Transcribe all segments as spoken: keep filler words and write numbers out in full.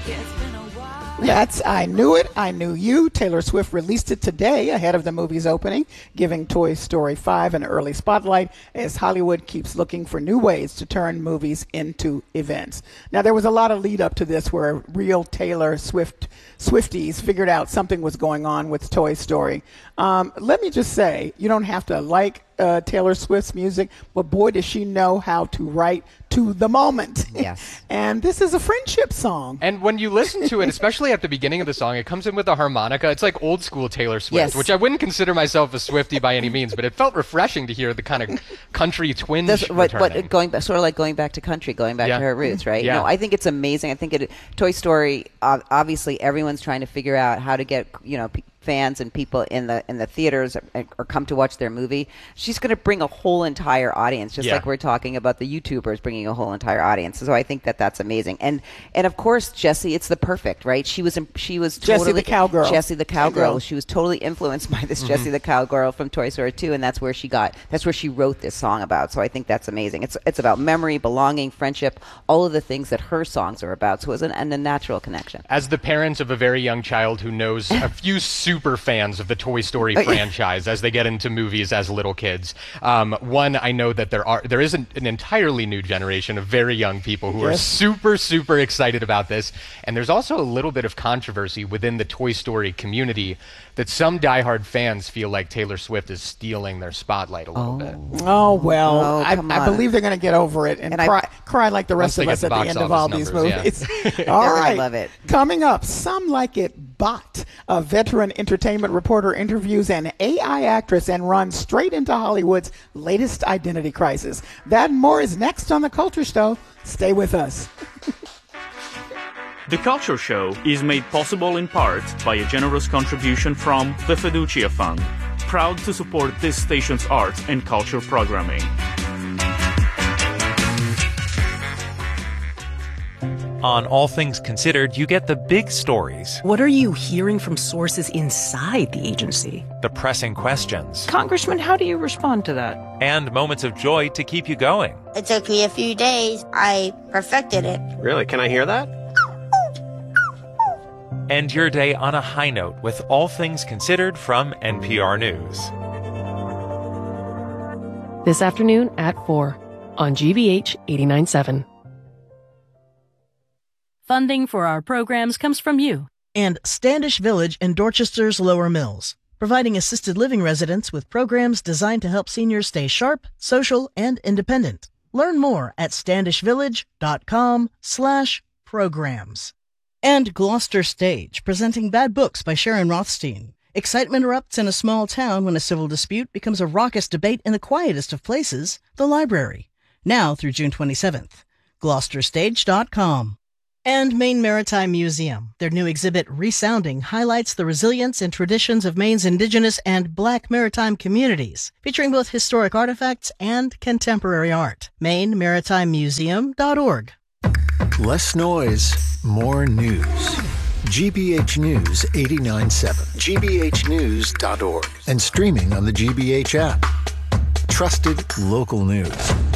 That's I Knew It, I Knew You. Taylor Swift released it today ahead of the movie's opening, giving Toy Story five an early spotlight as Hollywood keeps looking for new ways to turn movies into events. Now, there was a lot of lead up to this where real Taylor Swift Swifties figured out something was going on with Toy Story. Um, let me just say, you don't have to like uh, Taylor Swift's music, but boy, does she know how to write to the moment. Yes. And this is a friendship song. And when you listen to it, especially at the beginning of the song, it comes in with a harmonica. It's like old school Taylor Swift, Yes. which I wouldn't consider myself a Swiftie by any means, but it felt refreshing to hear the kind of country twinge This, what, returning. what, going back, sort of like going back to country, going back Yeah. to her roots, right? Yeah. No, I think it's amazing. I think it. Toy Story. Uh, obviously, everyone's trying to figure out how to get you know p- fans and people in the in the theaters or, or come to watch their movie. She's going to bring a whole entire audience, just Yeah. like we're talking about the YouTubers bringing a whole entire audience. So I think that that's amazing. And and of course, Jessie, it's the perfect, right? She was she was Jessie totally the cowgirl. Jessie the cowgirl. Cowgirl. She was totally influenced by this Mm-hmm. Jessie the cowgirl from Toy Story two, and that's where she got. That's where she wrote this song about. So I think that's amazing. It's it's about memory, belonging, friendship, all of the things that her songs are about. So it was an, and a natural connection. As the parent of a very young child who knows a few super fans of the Toy Story Oh, yeah. franchise as they get into movies as little kids, um, one, I know that there are there is an, an entirely new generation of very young people who are Yes. super, super excited about this. And there's also a little bit of controversy within the Toy Story community that some diehard fans feel like Taylor Swift is stealing their spotlight a little bit. Oh, well, Oh, I, come I on. believe they're going to get over it and, And I- cry, cry like the rest Once of they us get at the the box end of office all these numbers, yeah. movies. All They're gonna right. love it. Coming up, Some Like It Bot. A veteran entertainment reporter interviews an A I actress and runs straight into Hollywood's latest identity crisis. That and more is next on The Culture Show. Stay with us. The Culture Show is made possible in part by a generous contribution from the Fiducia Fund, proud to support this station's art and culture programming. On All Things Considered, you get the big stories, What are you hearing from sources inside the agency? the pressing questions, Congressman, how do you respond to that? and moments of joy to keep you going. It took me a few days. I perfected it. Really? Can I hear that? End your day on a high note with All Things Considered from N P R News. This afternoon at four on G B H eighty-nine point seven. Funding for our programs comes from you. And Standish Village in Dorchester's Lower Mills, providing assisted living residents with programs designed to help seniors stay sharp, social, and independent. Learn more at standishvillage.com slash programs. And Gloucester Stage, presenting Bad Books by Sharon Rothstein. Excitement erupts in a small town when a civil dispute becomes a raucous debate in the quietest of places, the library. Now through June twenty-seventh. gloucester stage dot com. And Maine Maritime Museum. Their new exhibit, Resounding, highlights the resilience and traditions of Maine's indigenous and Black maritime communities, featuring both historic artifacts and contemporary art. maine maritime museum dot org. Less noise, more news. G B H News eighty-nine point seven. G B H news dot org. And streaming on the G B H app. Trusted local news.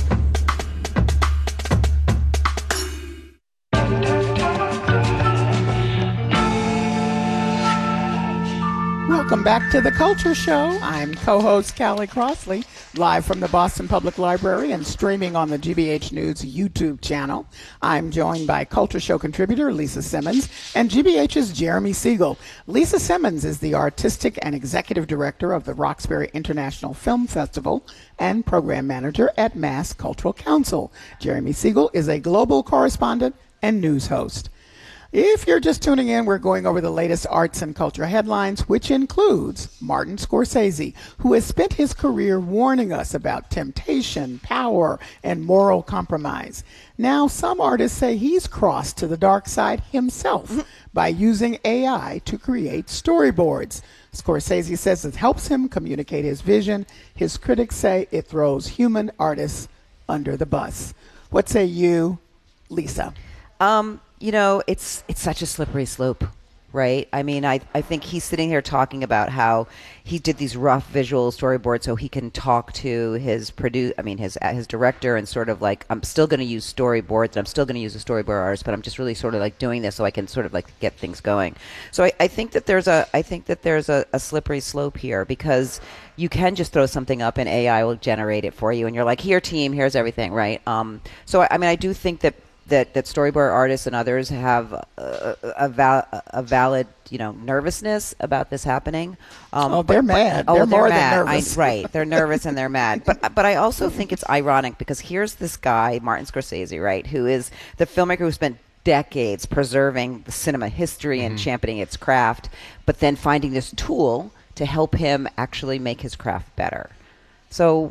Welcome back to The Culture Show. I'm co-host Callie Crossley, live from the Boston Public Library and streaming on the G B H News YouTube channel. I'm joined by Culture Show contributor Lisa Simmons and G B H's Jeremy Siegel. Lisa Simmons is the artistic and executive director of the Roxbury International Film Festival and program manager at Mass Cultural Council. Jeremy Siegel is a global correspondent and news host. If you're just tuning in, we're going over the latest arts and culture headlines, which includes Martin Scorsese, who has spent his career warning us about temptation, power, and moral compromise. Now, some artists say he's crossed to the dark side himself by using A I to create storyboards. Scorsese says it helps him communicate his vision. His critics say it throws human artists under the bus. What say you, Lisa? Um, you know, it's it's such a slippery slope, right? I mean, I, I think he's sitting here talking about how he did these rough visual storyboards so he can talk to his produce, I mean, his his director, and sort of like, I'm still going to use storyboards, and I'm still going to use a storyboard artist, but I'm just really sort of like doing this so I can sort of like get things going. So I, I think that there's a I think that there's a, a slippery slope here, because you can just throw something up and A I will generate it for you, and you're like, here, team, here's everything, right? Um, so I, I mean, I do think that. That, that storyboard artists and others have a, a, val- a valid, you know, nervousness about this happening. Um, oh, they're but, mad. But, they're oh, they're more mad. than nervous. I, right, they're nervous and they're mad. But but I also think it's ironic, because here's this guy, Martin Scorsese, right, who is the filmmaker who spent decades preserving the cinema history and mm-hmm. championing its craft, but then finding this tool to help him actually make his craft better. So...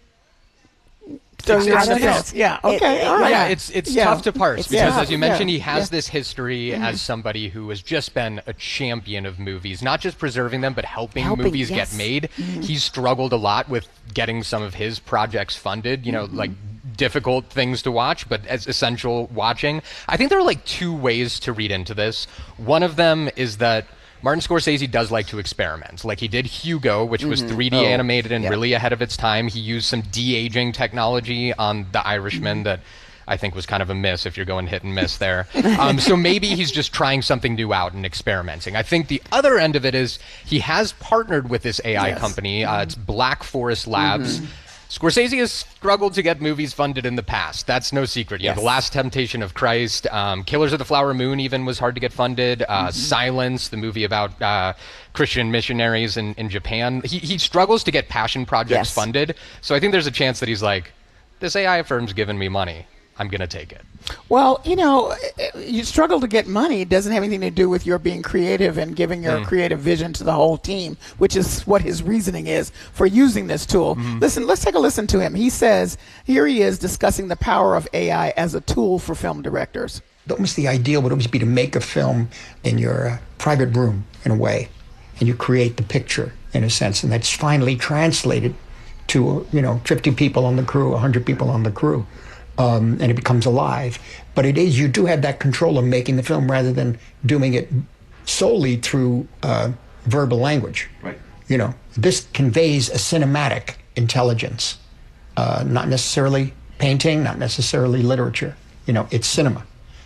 So I don't know. Yeah. Okay. It, it, all right. Yeah. It's it's yeah. tough to parse it's because, tough. as you mentioned, yeah. he has yeah. this history mm-hmm. as somebody who has just been a champion of movies, not just preserving them, but helping, helping movies yes. get made. Mm-hmm. He's struggled a lot with getting some of his projects funded. You know, mm-hmm. like difficult things to watch, but as essential watching. I think there are like two ways to read into this. One of them is that Martin Scorsese does like to experiment. Like he did Hugo, which mm-hmm. was three D oh, animated and yep. really ahead of its time. He used some de-aging technology on The Irishman mm-hmm. that I think was kind of a miss if you're going hit and miss there. um, so maybe he's just trying something new out and experimenting. I think the other end of it is he has partnered with this A I yes. company. Uh, it's Black Forest Labs. Mm-hmm. Scorsese has struggled to get movies funded in the past. That's no secret. You yes. have The Last Temptation of Christ. Um, Killers of the Flower Moon even was hard to get funded. Uh, mm-hmm. Silence, the movie about uh, Christian missionaries in, in Japan. He, he struggles to get passion projects yes. funded. So I think there's a chance that he's like, this A I firm's giving me money. I'm going to take it. Well, you know, you struggle to get money. It doesn't have anything to do with your being creative and giving your mm. creative vision to the whole team, which is what his reasoning is for using this tool. Mm-hmm. Listen, let's take a listen to him. He says, here he is discussing the power of A I as a tool for film directors. Almost the ideal would always be to make a film in your uh, private room, in a way, and you create the picture, in a sense, and that's finally translated to, you know, fifty people on the crew, one hundred people on the crew. Um, and it becomes alive. But it is, you do have that control of making the film rather than doing it solely through uh, verbal language. Right. You know, this conveys a cinematic intelligence, uh, not necessarily painting, not necessarily literature. You know, it's cinema.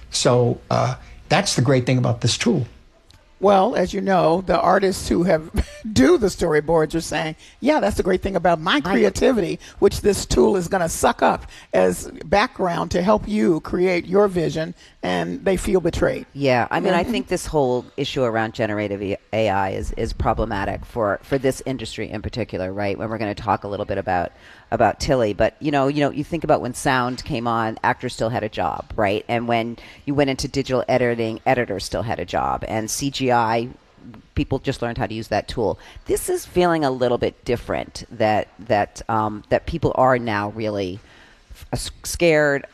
So uh, that's the great thing about this tool. Well, as you know, the artists who have do the storyboards are saying, yeah, that's the great thing about my creativity, which this tool is going to suck up as background to help you create your vision, and they feel betrayed. Yeah, I mean, mm-hmm. I think this whole issue around generative A I is, is problematic for, for this industry in particular, right? When we're going to talk a little bit about about Tilly, but you know, you know, you think about when sound came on, actors still had a job, right? And when you went into digital editing, editors still had a job, and C G I, people just learned how to use that tool. This is feeling a little bit different. That that um, that people are now really f- scared,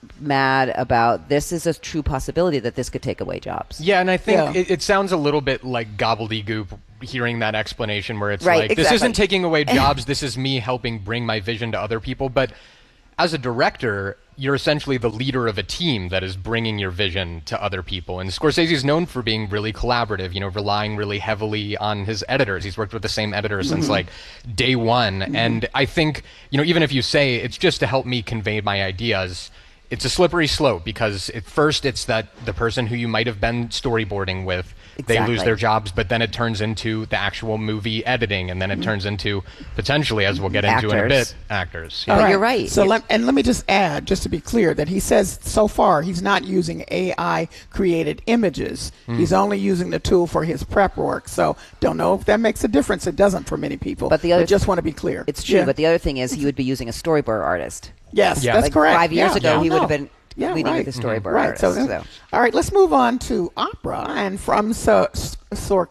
mad about. This is a true possibility that this could take away jobs. Yeah, and I think yeah. it, it sounds a little bit like gobbledygook. Hearing that explanation where it's right, like, exactly. this isn't taking away jobs, this is me helping bring my vision to other people. But as a director, you're essentially the leader of a team that is bringing your vision to other people. And Scorsese is known for being really collaborative, you know, relying really heavily on his editors. He's worked with the same editor since mm-hmm. like day one. Mm-hmm. And I think, you know, even if you say it's just to help me convey my ideas, it's a slippery slope, because at first it's that the person who you might have been storyboarding with, exactly. they lose their jobs, but then it turns into the actual movie editing, and then it mm-hmm. turns into potentially, as we'll get into actors. in a bit, actors. Yeah. All But right. you're right. So let, and let me just add, just to be clear, that he says so far he's not using A I created images. Mm. He's only using the tool for his prep work. So don't know if that makes a difference. It doesn't for many people. But the other, but just want to be clear. It's true. Yeah. But the other thing is he would be using a storyboard artist. Yes, yeah. that's like correct. Five years yeah. ago, yeah. he would no. have been yeah, leading right. with the storyboard mm-hmm. right. artist. So, So. all right, let's move on to opera. And from so, so,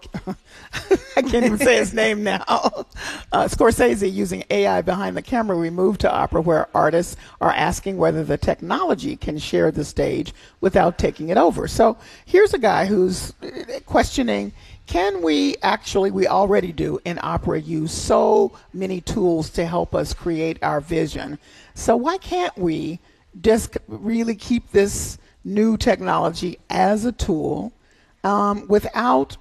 I can't even say his name now. Uh, Scorsese using A I behind the camera, we move to opera, where artists are asking whether the technology can share the stage without taking it over. So here's a guy who's questioning, can we actually, we already do in opera, use so many tools to help us create our vision. So why can't we just really keep this new technology as a tool um, without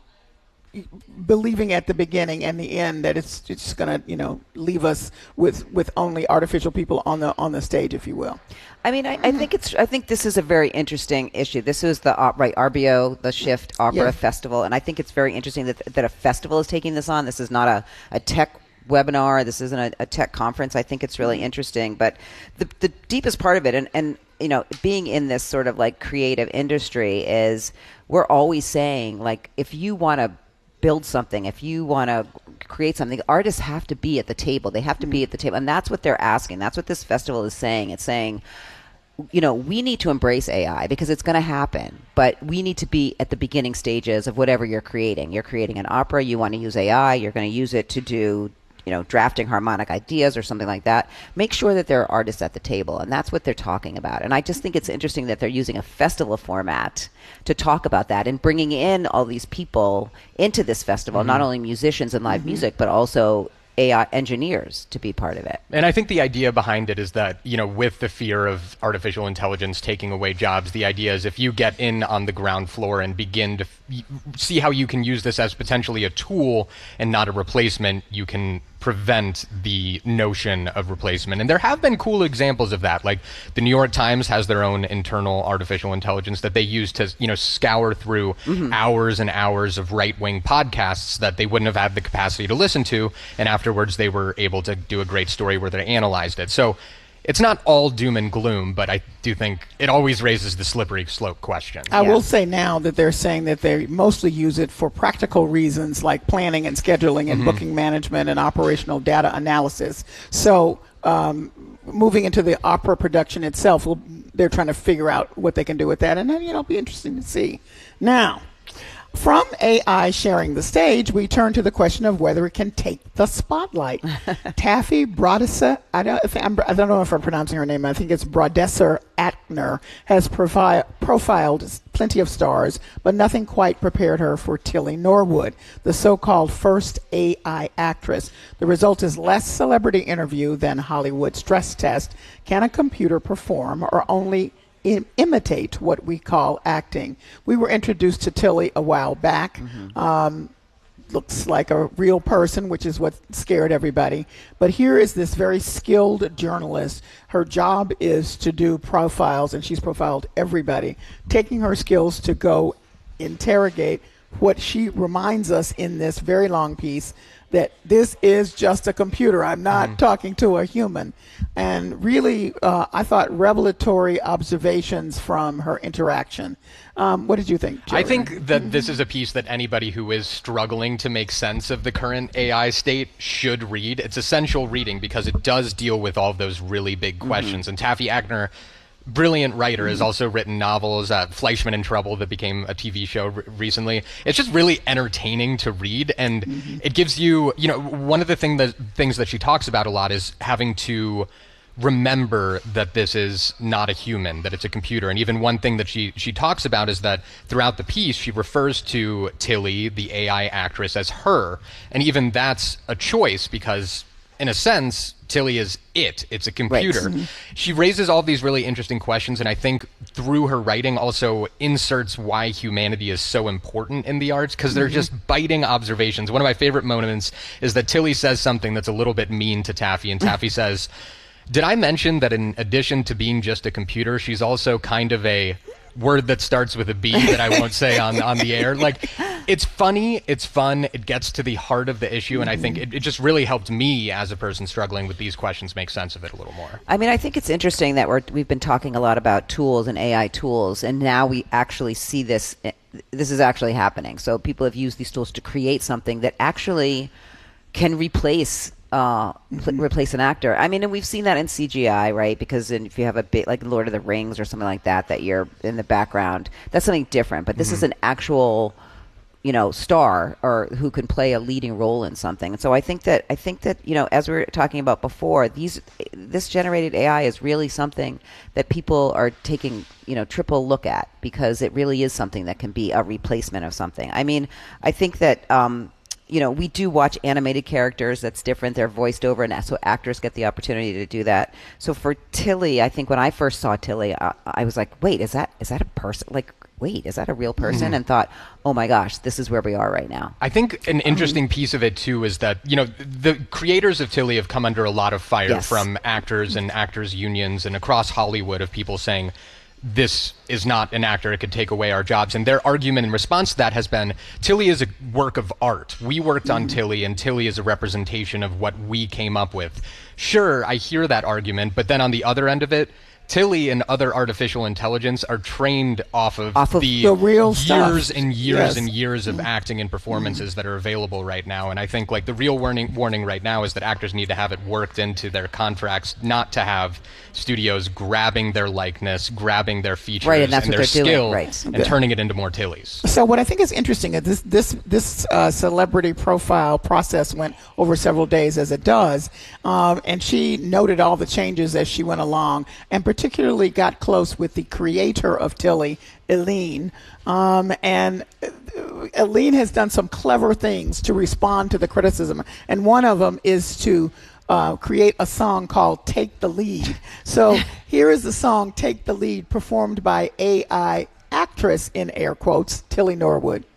believing at the beginning and the end that it's it's going to, you know, leave us with with only artificial people on the on the stage, if you will. I mean, I, I think it's. I think this is a very interesting issue. This is the uh, right R B O, the Shift Opera Yeah. Festival, and I think it's very interesting that that a festival is taking this on. This is not a, a tech webinar. This isn't a, a tech conference. I think it's really interesting. But the the deepest part of it, and and you know, being in this sort of like creative industry, is we're always saying, like, if you want to build something, if you want to create something, artists have to be at the table. They have to be at the table. And that's what they're asking. That's what this festival is saying. It's saying, you know, we need to embrace A I because it's going to happen, but we need to be at the beginning stages of whatever you're creating. You're creating an opera, you want to use A I, you're going to use it to do, you know, drafting harmonic ideas or something like that. Make sure that there are artists at the table, and that's what they're talking about. And I just think it's interesting that they're using a festival format to talk about that and bringing in all these people into this festival, Mm-hmm. not only musicians and live music, but also A I engineers to be part of it. And I think the idea behind it is that, you know, with the fear of artificial intelligence taking away jobs, the idea is if you get in on the ground floor and begin to f- see how you can use this as potentially a tool and not a replacement, you can prevent the notion of replacement. And there have been cool examples of that. Like the New York Times has their own internal artificial intelligence that they use to, you know, scour through Mm-hmm. hours and hours of right-wing podcasts that they wouldn't have had the capacity to listen to. And afterwards they were able to do a great story where they analyzed it. So it's not all doom and gloom, but I do think it always raises the slippery slope question. I will say now that they're saying that they mostly use it for practical reasons like planning and scheduling and Mhm. booking management and operational data analysis. So um, moving into the opera production itself, well, they're trying to figure out what they can do with that. And then, you know, it'll be interesting to see. Now, from A I sharing the stage, we turn to the question of whether it can take the spotlight. Taffy Brodesser, I don't, if I'm, I don't know if I'm pronouncing her name, I think it's Brodesser Ackner, has profi- profiled plenty of stars, but nothing quite prepared her for Tilly Norwood, the so-called first A I actress. The result is less celebrity interview than Hollywood stress test. Can a computer perform or only Im- imitate what we call acting? We were introduced to Tilly a while back. Mm-hmm. Um, looks like a real person, which is what scared everybody. But here is this very skilled journalist. Her job is to do profiles, and she's profiled everybody, taking her skills to go interrogate what she reminds us in this very long piece, that this is just a computer. I'm not Mm-hmm. talking to a human. And really, uh, I thought revelatory observations from her interaction. Um, what did you think, Jerry? I think that this is a piece that anybody who is struggling to make sense of the current A I state should read. It's essential reading because it does deal with all of those really big questions. And Taffy Ackner, brilliant writer, has also written novels, uh, Fleischman in Trouble, that became a T V show re- recently. It's just really entertaining to read, and it gives you, you know, one of the thing that, things that she talks about a lot is having to remember that this is not a human, that it's a computer. And even one thing that she, she talks about is that throughout the piece, she refers to Tilly, the A I actress, as her. And even that's a choice because, in a sense, Tilly is it. It's a computer. Right. She raises all these really interesting questions, and I think through her writing also inserts why humanity is so important in the arts, because they're Mm-hmm. just biting observations. One of my favorite moments is that Tilly says something that's a little bit mean to Taffy, and Taffy says, "Did I mention that in addition to being just a computer, she's also kind of a word that starts with a B that I won't say on, on the air?" Like, it's funny, it's fun, it gets to the heart of the issue, and I think it, it just really helped me as a person struggling with these questions make sense of it a little more. I mean, I think it's interesting that we're, we've been talking a lot about tools and A I tools, and now we actually see this. This is actually happening. So people have used these tools to create something that actually can replace uh, pl- replace an actor. I mean, and we've seen that in C G I, right? Because in, if you have a bit like Lord of the Rings or something like that, that you're in the background, that's something different. But this Mm-hmm. is an actual, you know, star or who can play a leading role in something. And so I think that I think that you know, as we were talking about before, these this generated A I is really something that people are taking, you know, triple look at, because it really is something that can be a replacement of something. I mean, I think that. Um, You know, we do watch animated characters. That's different. They're voiced over, and so actors get the opportunity to do that. So for Tilly, I think when I first saw Tilly, I, I was like, "Wait, is that is that a person?" Like, wait, is that a real person? Mm-hmm. And thought, oh my gosh, this is where we are right now. I think an interesting piece of it too is that, you know, the creators of Tilly have come under a lot of fire Yes. from actors and actors unions and across Hollywood of people saying this is not an actor, it could take away our jobs. And their argument in response to that has been, Tilly is a work of art. We worked on Tilly, and Tilly is a representation of what we came up with. Sure, I hear that argument, but then on the other end of it, Tilly and other artificial intelligence are trained off of, Off of the, the real years stuff. and years Yes. and years of acting and performances that are available right now. And I think like the real warning warning right now is that actors need to have it worked into their contracts, not to have studios grabbing their likeness, grabbing their features Right, and that's and what their they're doing, skill right. and Okay. turning it into more Tillys. So what I think is interesting is this this this uh, celebrity profile process went over several days, as it does, um, and she noted all the changes as she went along, and particularly got close with the creator of Tilly, Eileen, um, and Eileen has done some clever things to respond to the criticism, and one of them is to Uh, create a song called Take the Lead. So here is the song Take the Lead, performed by A I actress, in air quotes, Tilly Norwood.